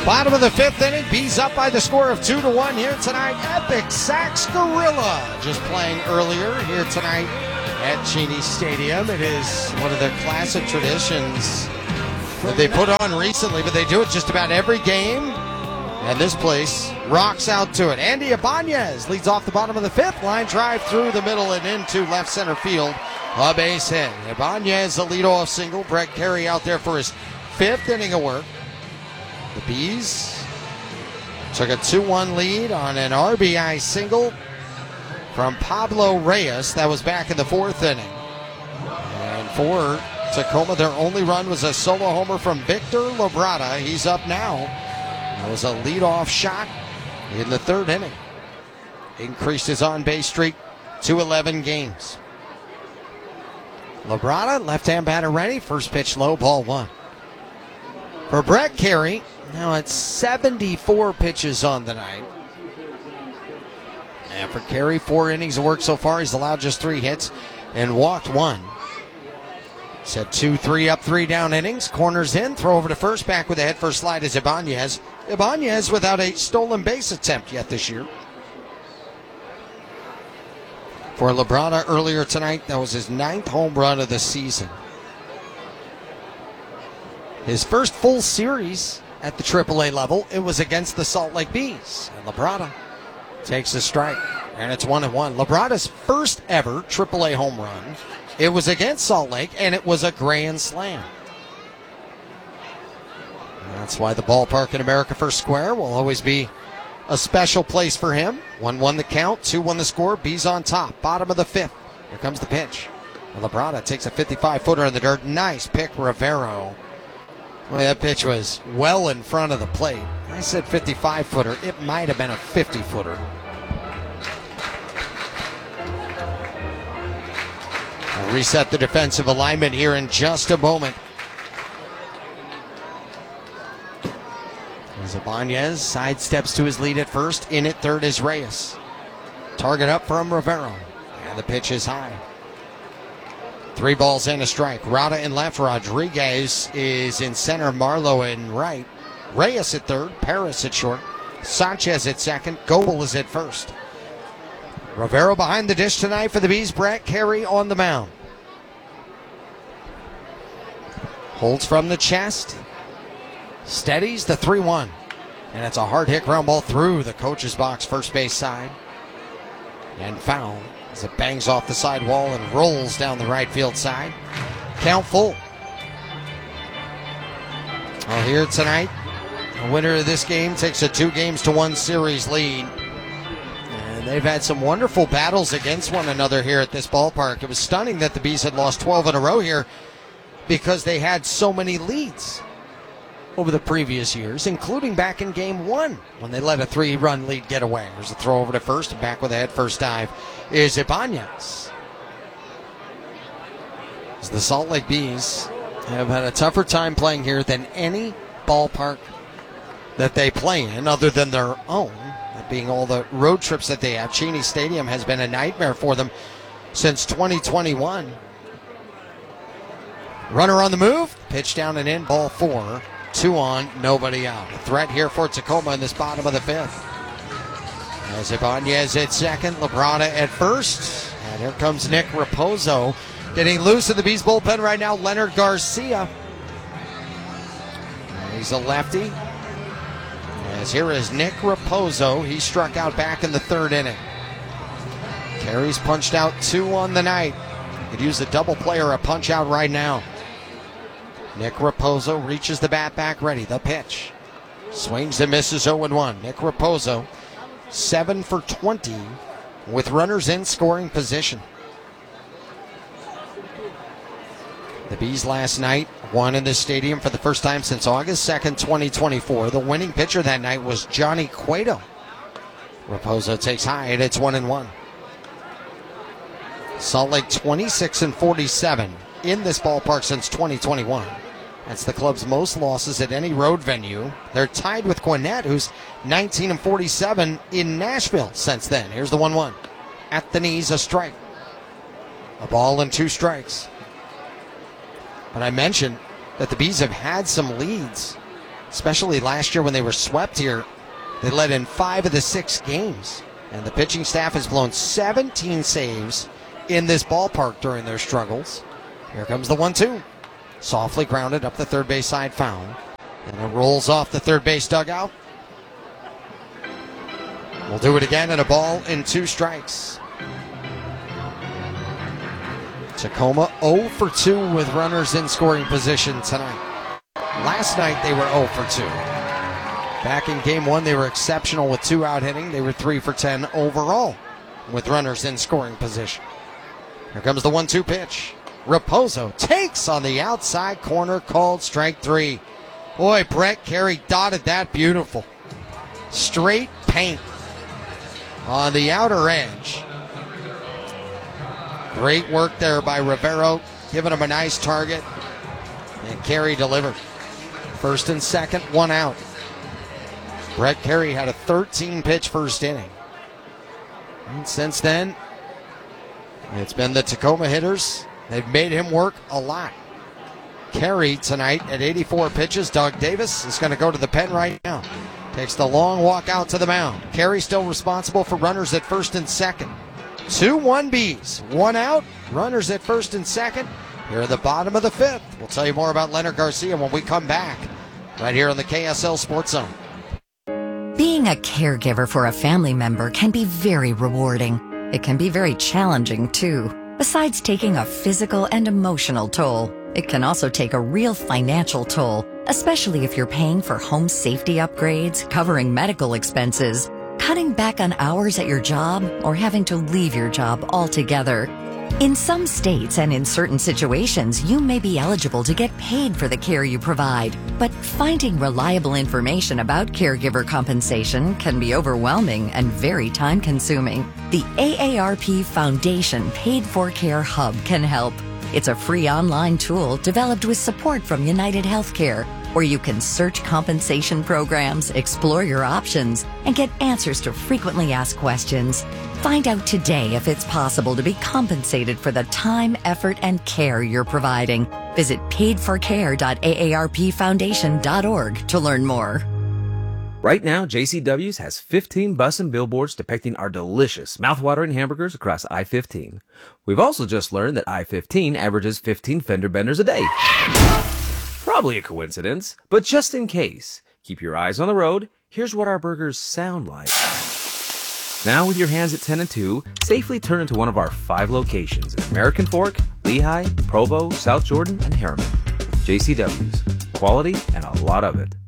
Bottom of the fifth inning, Bees up by the score of two to one here tonight. Epic Sax Gorilla just playing earlier here tonight at Cheney Stadium. It is one of their classic traditions that they put on recently, but they do it just about every game. And this place rocks out to it. Andy Ibanez leads off the bottom of the fifth. Line drive through the middle and into left center field. A base hit. Ibanez, a leadoff single. Brett Carey out there for his fifth inning of work. The Bees took a two one lead on an R B I single from Pablo Reyes. That was back in the fourth inning. And for Tacoma, their only run was a solo homer from Victor Labrada. He's up now. That was a leadoff shot in the third inning. Increased his on-base streak to eleven games. Labrada, left-hand batter ready. First pitch low, ball one. For Brett Carey, now it's seventy-four pitches on the night. And for Carey, four innings of work so far. He's allowed just three hits and walked one. He's had two, three up, three down innings. Corners in, throw over to first. Back with a head first slide is Ibanez. Ibanez without a stolen base attempt yet this year. For Labrada earlier tonight, that was his ninth home run of the season. His first full series at the triple A level, it was against the Salt Lake Bees. And Labrada takes a strike, and it's one and one. Labrada's first ever triple A home run, it was against Salt Lake, and it was a grand slam. And that's why the ballpark in America First Square will always be a special place for him. one one the count, two one the score. Bees on top, bottom of the fifth. Here comes the pitch. And Labrada takes a fifty-five footer in the dirt. Nice pick, Rivero. Well, that pitch was well in front of the plate. I said fifty-five footer. It might have been a fifty footer. I'll reset the defensive alignment here in just a moment. As Ibanez sidesteps to his lead at first. In at third is Reyes. Target up from Rivero. And the pitch is high. Three balls and a strike. Rada in left. Rodriguez is in center. Marlowe in right. Reyes at third. Paris at short. Sanchez at second. Goebel is at first. Rivero behind the dish tonight for the Bees. Brett Carey on the mound. Holds from the chest. Steadies the three one. And it's a hard hit ground ball through the coach's box, first base side. And foul as it bangs off the side wall and rolls down the right field side. Count full. Well, here tonight, the winner of this game takes a two games to one series lead. And they've had some wonderful battles against one another here at this ballpark. It was stunning that the Bees had lost twelve in a row here because they had so many leads over the previous years, including back in game one when they let a three-run lead get away. There's a throw over to first, and back with a head first dive is Ibanez. As the Salt Lake Bees have had a tougher time playing here than any ballpark that they play in other than their own, that being all the road trips that they have. Cheney Stadium has been a nightmare for them since twenty twenty-one. Runner on the move, pitch down and in, ball four. Two on, nobody out. A threat here for Tacoma in this bottom of the fifth. As Ibanez at second, Labrada at first. And here comes Nick Raposo getting loose in the Bees bullpen right now. Leonard Garcia. And he's a lefty. As here is Nick Raposo. He struck out back in the third inning. Carey's punched out two on the night. Could use a double play or a punch out right now. Nick Raposo reaches the bat back ready. The pitch. Swings and misses oh and one. Nick Raposo, seven for twenty with runners in scoring position. The Bees last night won in this stadium for the first time since August second, twenty twenty-four. The winning pitcher that night was Johnny Cueto. Raposo takes high and it's one and one. Salt Lake twenty-six and forty-seven in this ballpark since twenty twenty-one. That's the club's most losses at any road venue. They're tied with Gwinnett, who's nineteen and forty-seven in Nashville since then. Here's the one one. At the knees, a strike. A ball and two strikes. But I mentioned that the Bees have had some leads especially last year when they were swept here. They led in five of the six games, and the pitching staff has blown seventeen saves in this ballpark during their struggles. Here comes the one two. Softly grounded up the third base side, foul. And it rolls off the third base dugout. We'll do it again, and a ball in two strikes. Tacoma oh for two with runners in scoring position tonight. Last night they were oh for two. Back in game one, they were exceptional with two out hitting. They were three for ten overall with runners in scoring position. Here comes the one two pitch. Raposo takes on the outside corner, called strike three. Boy, Brett Carey dotted that beautiful. Straight paint on the outer edge. Great work there by Rivero, giving him a nice target. And Carey delivered. First and second, one out. Brett Carey had a thirteen pitch first inning. And since then, it's been the Tacoma hitters. They've made him work a lot. Carey tonight at eighty-four pitches. Doug Davis is going to go to the pen right now. Takes the long walk out to the mound. Carey still responsible for runners at first and second. Two one Bs, one out, runners at first and second. Here at the bottom of the fifth. We'll tell you more about Leonard Garcia when we come back right here on the K S L Sports Zone. Being a caregiver for a family member can be very rewarding. It can be very challenging, too. Besides taking a physical and emotional toll, it can also take a real financial toll, especially if you're paying for home safety upgrades, covering medical expenses, cutting back on hours at your job, or having to leave your job altogether. In some states and in certain situations, you may be eligible to get paid for the care you provide, but finding reliable information about caregiver compensation can be overwhelming and very time-consuming. The A A R P Foundation Paid for Care Hub can help. It's a free online tool developed with support from United Healthcare, where you can search compensation programs, explore your options, and get answers to frequently asked questions. Find out today if it's possible to be compensated for the time, effort, and care you're providing. Visit paid for care dot A A R P foundation dot org to learn more. Right now, J C W's has fifteen bus and billboards depicting our delicious, mouthwatering hamburgers across I fifteen. We've also just learned that I fifteen averages fifteen fender benders a day. Probably a coincidence, but just in case, keep your eyes on the road. Here's what our burgers sound like. Now with your hands at ten and two, safely turn into one of our five locations in American Fork, Lehigh, Provo, South Jordan, and Harriman. J C W's. Quality and a lot of it.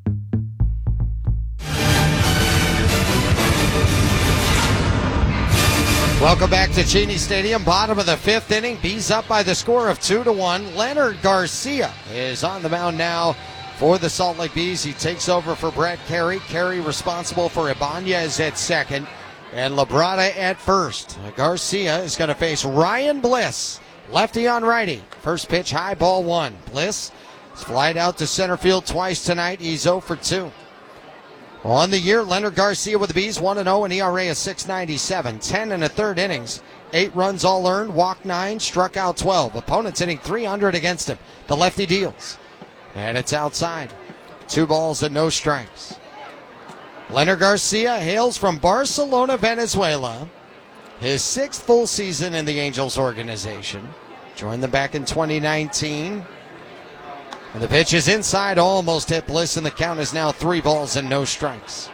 Welcome back to Cheney Stadium, bottom of the fifth inning. Bees up by the score of two to one. Leonard Garcia is on the mound now for the Salt Lake Bees. He takes over for Brett Carey. Carey responsible for Ibanez at second and Labrada at first. Garcia is going to face Ryan Bliss, lefty on righty. First pitch, high, ball one. Bliss has flied out to center field twice tonight. He's oh for two. On the year, Leonard Garcia with the Bees, one and oh, and E R A of six ninety-seven. ten and a third innings. Eight runs all earned, walked nine, struck out twelve. Opponents hitting three hundred against him. The lefty deals. And it's outside. Two balls and no strikes. Leonard Garcia hails from Barcelona, Venezuela. His sixth full season in the Angels organization. Joined them back in twenty nineteen. And the pitch is inside, almost hit Bliss, and the count is now three balls and no strikes.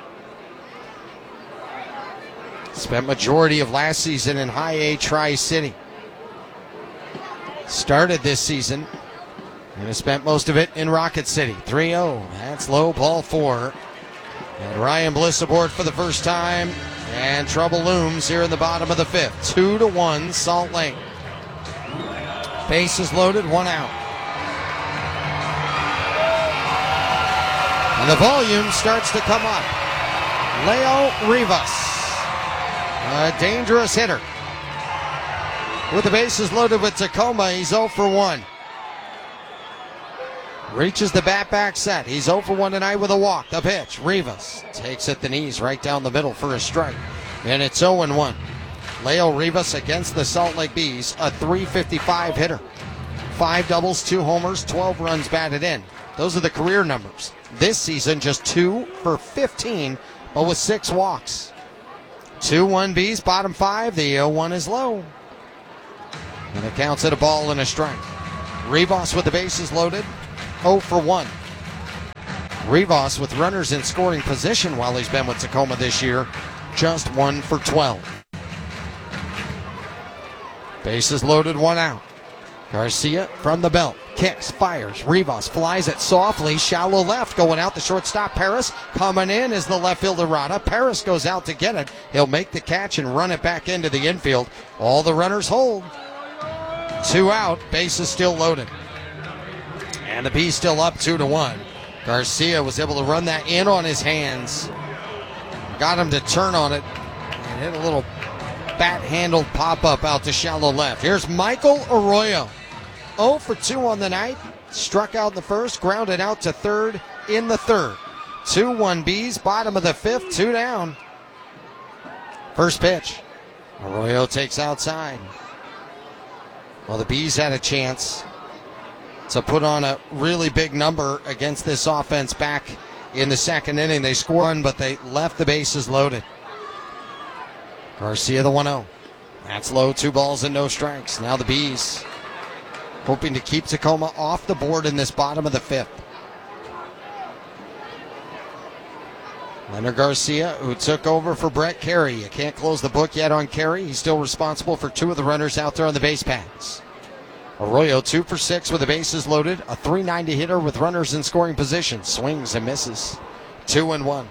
Spent majority of last season in High A Tri-City. Started this season and has spent most of it in Rocket City. three oh, that's low, ball four. And Ryan Bliss aboard for the first time, and trouble looms here in the bottom of the fifth. Two to one, Salt Lake. Bases loaded, one out. And the volume starts to come up. Leo Rivas, a dangerous hitter. With the bases loaded with Tacoma, he's oh for one. Reaches the bat back set. He's oh for one tonight with a walk. The pitch, Rivas takes at the knees right down the middle for a strike. And it's oh and one. Leo Rivas against the Salt Lake Bees, a three fifty-five hitter. Five doubles, two homers, twelve runs batted in. Those are the career numbers. This season, just two for fifteen, but with six walks. two one Bs, bottom five. The oh one is low. And it counts at a ball and a strike. Rivas with the bases loaded, oh for one. Rivas with runners in scoring position while he's been with Tacoma this year, just one for twelve. Bases loaded, one out. Garcia from the belt, kicks, fires. Rivas flies it softly, shallow left, going out the shortstop. Paris coming in is the left fielder Rada. Paris goes out to get it. He'll make the catch and run it back into the infield. All the runners hold. Two out, bases still loaded. And the B's still up two to one. Garcia was able to run that in on his hands. Got him to turn on it and hit a little bat-handled pop-up out to shallow left. Here's Michael Arroyo. oh for two on the night. Struck out in the first, grounded out to third in the third. two one Bs, bottom of the fifth, two down. First pitch. Arroyo takes outside. Well, the Bees had a chance to put on a really big number against this offense back in the second inning. They scored, but they left the bases loaded. Garcia the one oh. That's low, two balls and no strikes. Now the Bees hoping to keep Tacoma off the board in this bottom of the fifth. Leonard Garcia, who took over for Brett Carey. You can't close the book yet on Carey. He's still responsible for two of the runners out there on the base paths. Arroyo, two for six with the bases loaded. A three ninety hitter with runners in scoring position. Swings and misses. Two and one.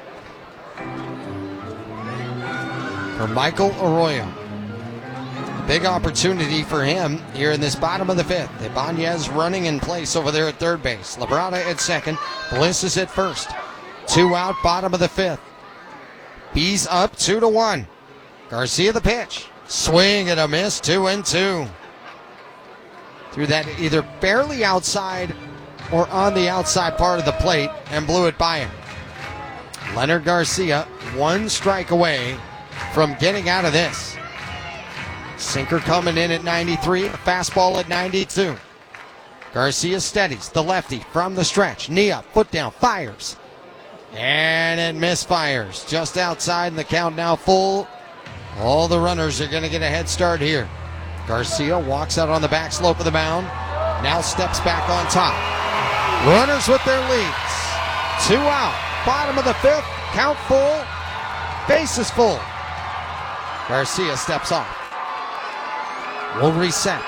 For Michael Arroyo. Big opportunity for him here in this bottom of the fifth. Ibanez running in place over there at third base. Labrada at second. Bliss is at first. Two out, bottom of the fifth. Bees up two to one. Garcia the pitch. Swing and a miss, two and two. Threw that either barely outside or on the outside part of the plate and blew it by him. Leonard Garcia, one strike away from getting out of this. Sinker coming in at ninety-three, a fastball at ninety-two. Garcia steadies, the lefty from the stretch. Knee up, foot down, fires. And it misfires. Just outside, and the count now full. All the runners are going to get a head start here. Garcia walks out on the back slope of the mound. Now steps back on top. Runners with their leads. Two out. Bottom of the fifth. Count full. Base is full. Garcia steps off. We'll reset.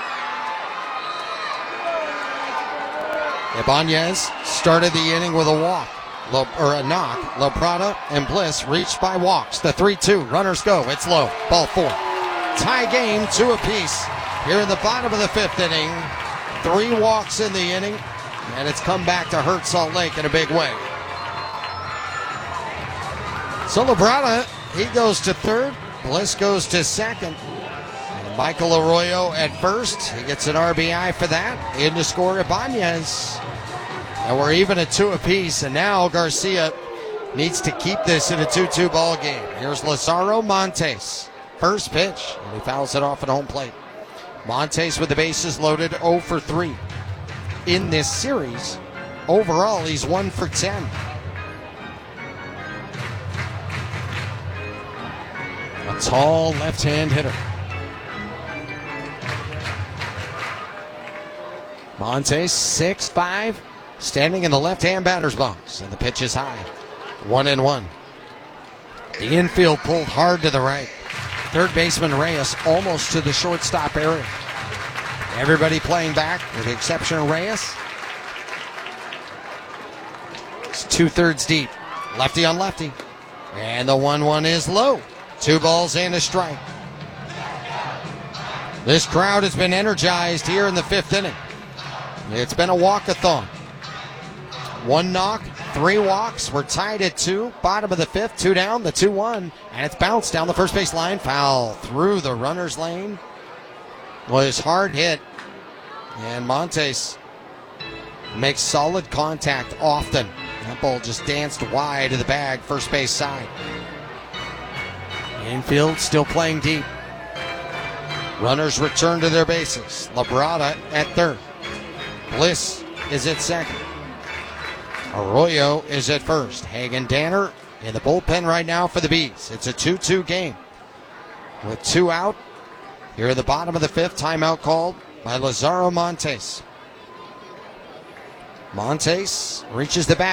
Ibanez started the inning with a walk. La, or a knock. Labrada and Bliss reached by walks. The three two. Runners go. It's low. Ball four. Tie game, two apiece. Here in the bottom of the fifth inning. Three walks in the inning. And it's come back to hurt Salt Lake in a big way. So Labrada, he goes to third. Bliss goes to second. And Michael Arroyo at first. He gets an R B I for that. In to score Ibanez. And we're even at two apiece, and now Garcia needs to keep this in a two two ball game. Here's Lazaro Montes. First pitch, and he fouls it off at home plate. Montes with the bases loaded, oh for three. In this series, overall, he's one for ten. A tall left-hand hitter. Montes, six five. Standing in the left-hand batter's box, and the pitch is high. One and one. The infield pulled hard to the right. Third baseman Reyes almost to the shortstop area. Everybody playing back with the exception of Reyes. It's two-thirds deep. Lefty on lefty. And the one one is low. Two balls and a strike. This crowd has been energized here in the fifth inning. It's been a walk-a-thon. One knock, three walks. We're tied at two. Bottom of the fifth, two down, the two one. And it's bounced down the first base line. Foul through the runner's lane. Was hard hit. And Montes makes solid contact often. That ball just danced wide of the bag, first base side. Infield still playing deep. Runners return to their bases. Labrada at third. Bliss is at second. Arroyo is at first. Hagen Danner in the bullpen right now for the Bees. It's a two two game. With two out, here at the bottom of the fifth, timeout called by Lazaro Montes. Montes reaches the bat.